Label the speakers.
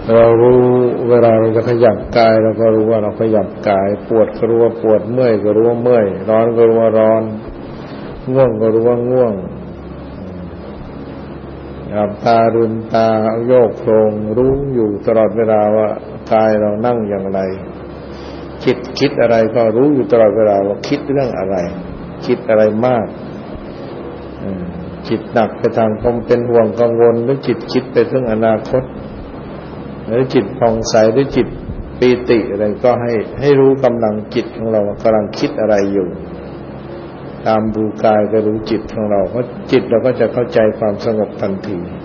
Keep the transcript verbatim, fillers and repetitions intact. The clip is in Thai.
Speaker 1: เรารู้เวลาเราจะขยับกายเราก็รู้ว่าเราขยับกายปวดก็รู้ว่าปวดเมื่อยก็รู้ว่าเมื่อยร้อนก็รู้ว่าร้อนง่วงก็รู้ว่าง่วงหลับตาลืมตาโยกโครงรู้อยู่ตลอดเวลาว่ากายเรานั่งอย่างไรคิดคิดอะไรก็รู้อยู่ตลอดเวลาว่าคิดเรื่องอะไรคิดอะไรมากจิตหนักไปทางความเป็นห่วงกังวลหรือจิตคิดไปเรื่องอนาคตหรือจิตผ่องใสหรือจิตปีติอะไรก็ให้ให้รู้กำลังจิตของเรากำลังคิดอะไรอยู่ตามดูกายก็รู้จิตของเราเพราะจิตเราก็จะเข้าใจความสงบทันที